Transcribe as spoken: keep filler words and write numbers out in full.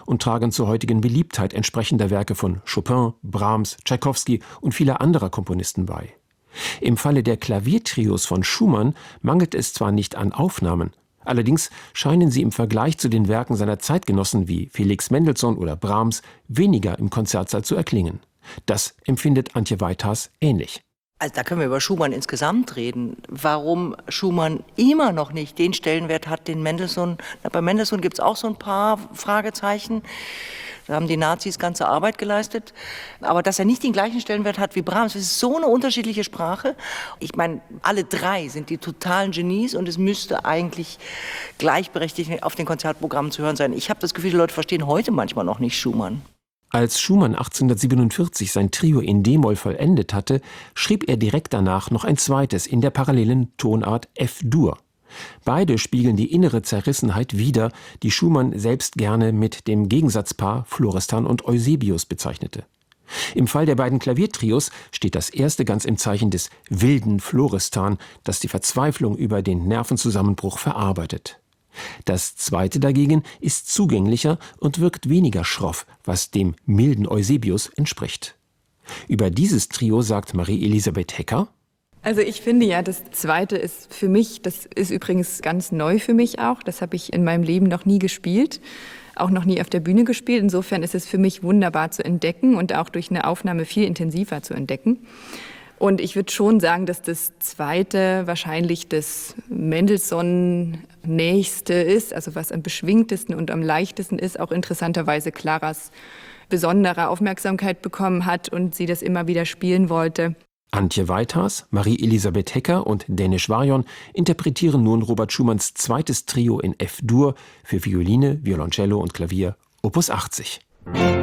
und tragen zur heutigen Beliebtheit entsprechender Werke von Chopin, Brahms, Tschaikowski und vieler anderer Komponisten bei. Im Falle der Klaviertrios von Schumann mangelt es zwar nicht an Aufnahmen, allerdings scheinen sie im Vergleich zu den Werken seiner Zeitgenossen wie Felix Mendelssohn oder Brahms weniger im Konzertsaal zu erklingen. Das empfindet Antje Weithas ähnlich. Also da können wir über Schumann insgesamt reden. Warum Schumann immer noch nicht den Stellenwert hat, den Mendelssohn. Na, bei Mendelssohn gibt es auch so ein paar Fragezeichen. Da haben die Nazis ganze Arbeit geleistet. Aber dass er nicht den gleichen Stellenwert hat wie Brahms, das ist so eine unterschiedliche Sprache. Ich meine, alle drei sind die totalen Genies und es müsste eigentlich gleichberechtigt auf den Konzertprogrammen zu hören sein. Ich habe das Gefühl, die Leute verstehen heute manchmal noch nicht Schumann. Als Schumann achtzehnhundertsiebenundvierzig sein Trio in d-Moll vollendet hatte, schrieb er direkt danach noch ein zweites in der parallelen Tonart F-Dur. Beide spiegeln die innere Zerrissenheit wider, die Schumann selbst gerne mit dem Gegensatzpaar Florestan und Eusebius bezeichnete. Im Fall der beiden Klaviertrios steht das erste ganz im Zeichen des wilden Florestan, das die Verzweiflung über den Nervenzusammenbruch verarbeitet. Das zweite dagegen ist zugänglicher und wirkt weniger schroff, was dem milden Eusebius entspricht. Über dieses Trio sagt Marie-Elisabeth Hecker: Also ich finde ja, das zweite ist für mich, das ist übrigens ganz neu für mich auch, das habe ich in meinem Leben noch nie gespielt, auch noch nie auf der Bühne gespielt. Insofern ist es für mich wunderbar zu entdecken und auch durch eine Aufnahme viel intensiver zu entdecken. Und ich würde schon sagen, dass das zweite wahrscheinlich das Mendelssohn-nächste ist, also was am beschwingtesten und am leichtesten ist, auch interessanterweise Claras besondere Aufmerksamkeit bekommen hat und sie das immer wieder spielen wollte. Antje Weithas, Marie-Elisabeth Hecker und Dänisch Varjon interpretieren nun Robert Schumanns zweites Trio in F-Dur für Violine, Violoncello und Klavier, Opus achtzig.